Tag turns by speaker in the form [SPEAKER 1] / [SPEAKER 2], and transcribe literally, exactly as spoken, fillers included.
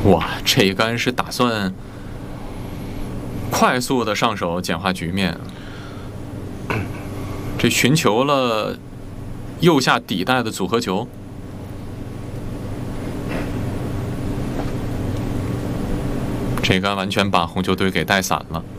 [SPEAKER 1] 哇，这一杆是打算快速的上手简化局面，这寻求了右下底带的组合球。这杆完全把红球队给带散了。